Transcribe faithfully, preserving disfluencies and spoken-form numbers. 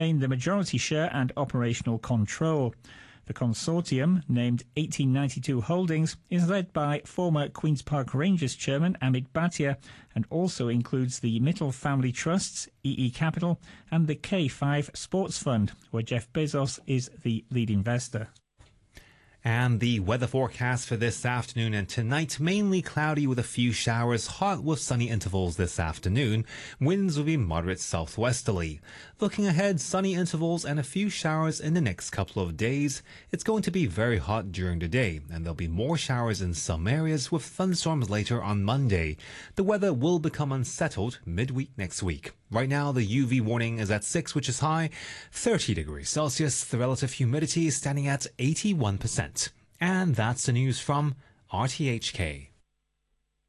the majority share and operational control. The consortium, named eighteen ninety-two Holdings, is led by former Queen's Park Rangers chairman Amit Bhatia and also includes the Mittal Family Trusts, E E Capital and the K five Sports Fund, where Jeff Bezos is the lead investor. And the weather forecast for this afternoon and tonight, mainly cloudy with a few showers, hot with sunny intervals this afternoon. Winds will be moderate southwesterly. Looking ahead, sunny intervals and a few showers in the next couple of days. It's going to be very hot during the day, and there'll be more showers in some areas with thunderstorms later on Monday. The weather will become unsettled midweek next week. Right now, the U V warning is at six, which is high, thirty degrees Celsius. The relative humidity is standing at eighty-one percent. And that's the news from R T H K.